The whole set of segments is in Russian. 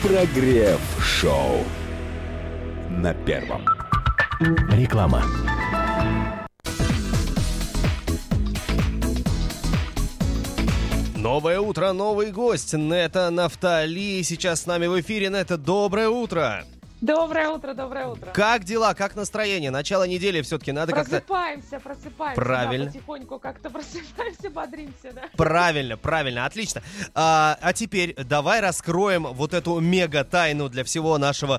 Прогрев-шоу на первом. Реклама. Новое утро, новый гость. Нета Нафтали сейчас с нами в эфире. Нета, доброе утро. Доброе утро, доброе утро. Как дела, как настроение? Начало недели все-таки надо как-то... Просыпаемся. Правильно. Да, потихоньку как-то просыпаемся, бодримся, да. Правильно, отлично. А теперь давай раскроем вот эту мега-тайну для всего нашего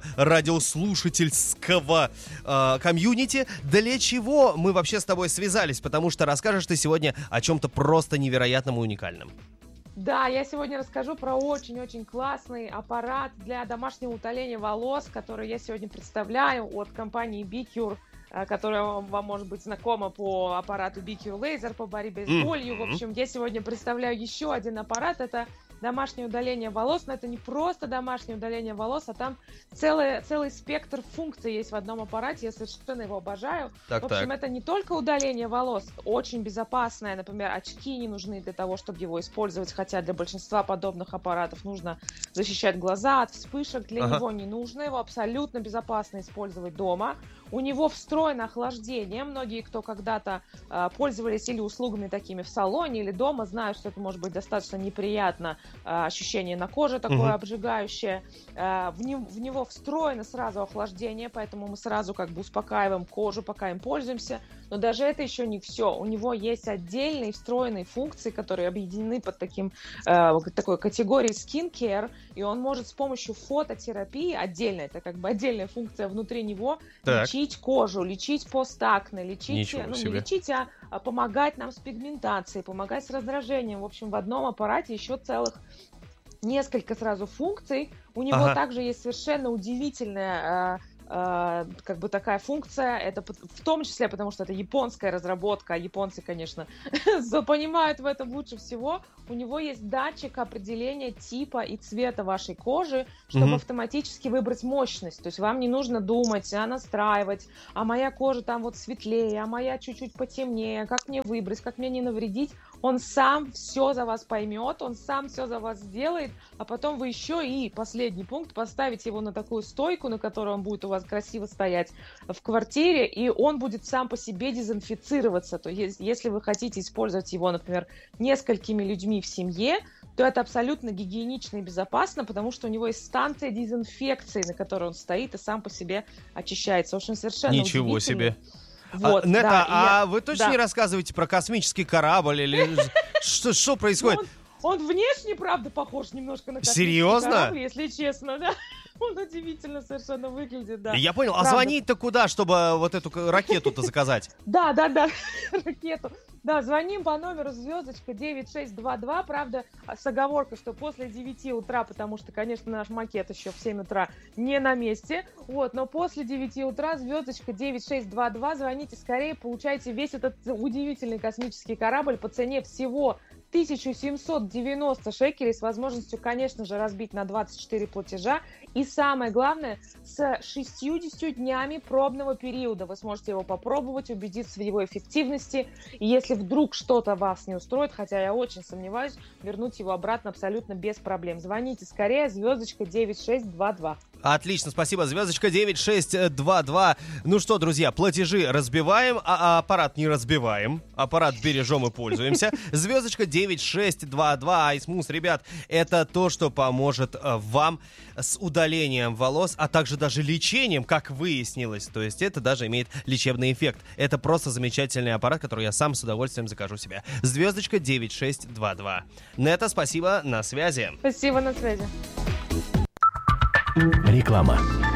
радиослушательского комьюнити. Для чего мы вообще с тобой связались? Потому что расскажешь ты сегодня о чем-то просто невероятном и уникальном. Да, я сегодня расскажу про очень-очень классный аппарат для домашнего утоления волос, который я сегодня представляю от компании BeCure, которая вам может быть знакома по аппарату BeCure Laser по борьбе с болью. В общем, я сегодня представляю еще один аппарат. Это домашнее удаление волос, но это не просто домашнее удаление волос, а там целый спектр функций есть в одном аппарате, я совершенно его обожаю. В общем, это не только удаление волос, очень безопасное, например, очки не нужны для того, чтобы его использовать, хотя для большинства подобных аппаратов нужно защищать глаза от вспышек, для него не нужно, его абсолютно безопасно использовать дома. У него встроено охлаждение. Многие, кто когда-то пользовались или услугами такими в салоне, или дома, знают, что это может быть достаточно неприятно. Ощущение на коже такое обжигающее. В него встроено сразу охлаждение, поэтому мы сразу как бы успокаиваем кожу, пока им пользуемся. Но даже это еще не все. У него есть отдельные встроенные функции, которые объединены под такой категорией skincare, и он может с помощью фототерапии, отдельно, это как бы отдельная функция внутри него, лечить кожу, лечить постакне, лечить, помогать нам с пигментацией, помогать с раздражением. В общем, в одном аппарате еще целых несколько сразу функций. У него также есть совершенно удивительная как бы такая функция, это в том числе, потому что это японская разработка, а японцы, конечно, понимают в этом лучше всего. У него есть датчик определения типа и цвета вашей кожи, чтобы автоматически выбрать мощность. То есть вам не нужно думать, настраивать, а моя кожа там вот светлее, а моя чуть-чуть потемнее, как мне выбрать, как мне не навредить. Он сам все за вас поймет, он сам все за вас сделает, а потом вы еще и, последний пункт, поставите его на такую стойку, на которой он будет у вас красиво стоять в квартире, и он будет сам по себе дезинфицироваться. То есть, если вы хотите использовать его, например, несколькими людьми в семье, то это абсолютно гигиенично и безопасно, потому что у него есть станция дезинфекции, на которой он стоит и сам по себе очищается. В общем, совершенно Ничего себе! Вот, Нета, вы точно не рассказываете про космический корабль или что происходит? Он внешне, правда, похож немножко на космический корабль, если честно, да. Он удивительно совершенно выглядит, да. Я понял. А звонить-то куда, чтобы вот эту ракету-то заказать? Да, ракету. Да, звоним по номеру звездочка 9622, правда, с оговоркой, что после 9 утра, потому что, конечно, наш макет еще в 7 утра не на месте, но после 9 утра звездочка 9622, звоните скорее, получайте весь этот удивительный космический корабль по цене всего 1790 шекелей с возможностью, конечно же, разбить на 24 платежа. И самое главное, с 60 днями пробного периода вы сможете его попробовать, убедиться в его эффективности. И если вдруг что-то вас не устроит, хотя я очень сомневаюсь, вернуть его обратно абсолютно без проблем. Звоните скорее, звездочка 9622. Отлично, спасибо, звездочка 9622. Ну что, друзья, платежи разбиваем, а аппарат не разбиваем. Аппарат бережем и пользуемся. Звездочка 9622. iSmooth, ребят, это то, что поможет вам с удалением волос, а также даже лечением, как выяснилось. То есть это даже имеет лечебный эффект. Это просто замечательный аппарат, который я сам с удовольствием закажу себе. Звездочка 9622. Нета, спасибо, на связи. Спасибо, на связи. Реклама.